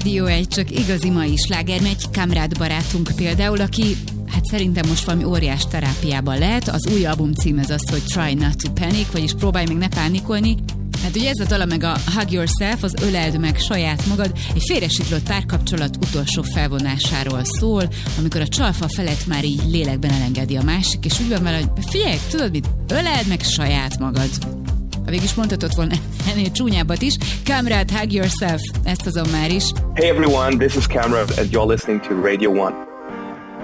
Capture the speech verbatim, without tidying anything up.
Radio egy csak igazi mai sláger megy, Kamrad barátunk például, aki hát szerintem most valami óriás terápiában lehet. Az új album cím ez az, hogy Try Not To Panic, vagyis próbálj meg ne pánikolni. Hát ugye ez a dala meg a Hug Yourself, az öleld meg saját magad, egy félresiklott párkapcsolat utolsó felvonásáról szól, amikor a csalfa felett már így lélekben elengedi a másik, és úgy van vele, hogy figyelj, tudod mit, öleld meg saját magad. Ha végig is mondhatod volna ennél csúnyábbat is. Kamrad, Hug Yourself, ezt hozom már is. Hey everyone, this is Kamrad and you're listening to Radio One.